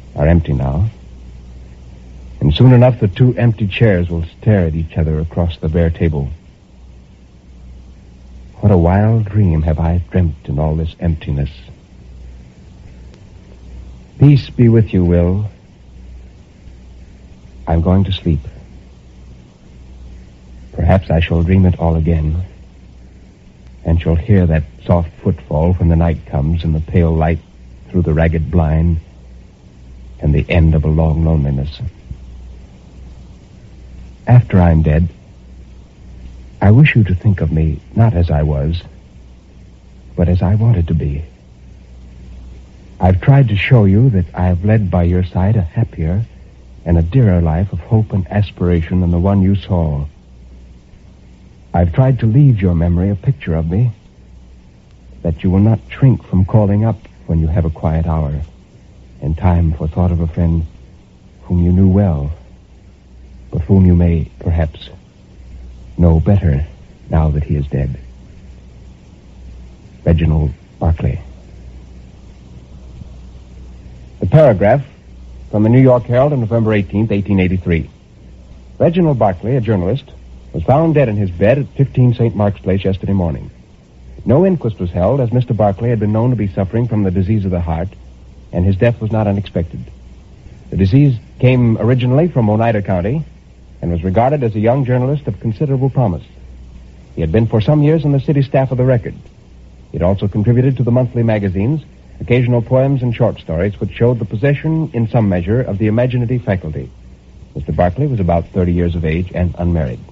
are empty now. And soon enough, the two empty chairs will stare at each other across the bare table. What a wild dream have I dreamt in all this emptiness. Peace be with you, Will. I'm going to sleep. Perhaps I shall dream it all again, and shall hear that soft footfall when the night comes and the pale light through the ragged blind and the end of a long loneliness. After I'm dead, I wish you to think of me not as I was, but as I wanted to be. I've tried to show you that I have led by your side a happier and a dearer life of hope and aspiration than the one you saw. I've tried to leave your memory a picture of me, that you will not shrink from calling up when you have a quiet hour and time for thought of a friend whom you knew well, but whom you may, perhaps, know better now that he is dead. Reginald Barclay. The paragraph from the New York Herald of November 18th, 1883. Reginald Barclay, a journalist, was found dead in his bed at 15 St. Mark's Place yesterday morning. No inquest was held, as Mr. Barclay had been known to be suffering from the disease of the heart, and his death was not unexpected. The disease came originally from Oneida County and was regarded as a young journalist of considerable promise. He had been for some years on the city staff of the Record. He had also contributed to the monthly magazines occasional poems and short stories which showed the possession, in some measure, of the imaginative faculty. Mr. Barclay was about 30 years of age and unmarried.